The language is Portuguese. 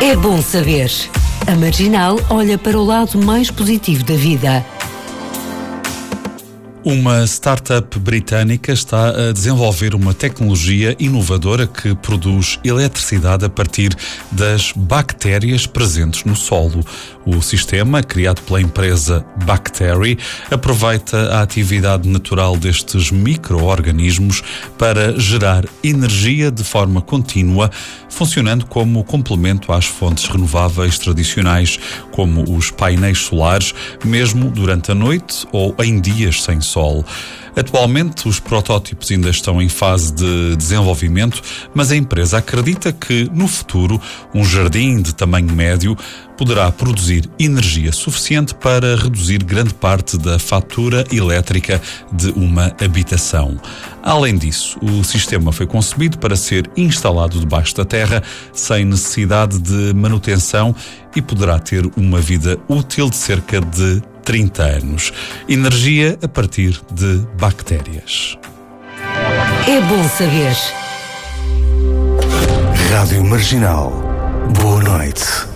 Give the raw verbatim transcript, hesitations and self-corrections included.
É bom saber. A Marginal olha para o lado mais positivo da vida. Uma startup britânica está a desenvolver uma tecnologia inovadora que produz eletricidade a partir das bactérias presentes no solo. O sistema, criado pela empresa Bactery, aproveita a atividade natural destes micro-organismos para gerar energia de forma contínua, funcionando como complemento às fontes renováveis tradicionais, como os painéis solares, mesmo durante a noite ou em dias sem sol. Sol. Atualmente, os protótipos ainda estão em fase de desenvolvimento, mas a empresa acredita que, no futuro, um jardim de tamanho médio poderá produzir energia suficiente para reduzir grande parte da fatura elétrica de uma habitação. Além disso, o sistema foi concebido para ser instalado debaixo da terra, sem necessidade de manutenção, e poderá ter uma vida útil de cerca de trinta anos. Energia a partir de bactérias. É bom saber. Rádio Marginal. Boa noite.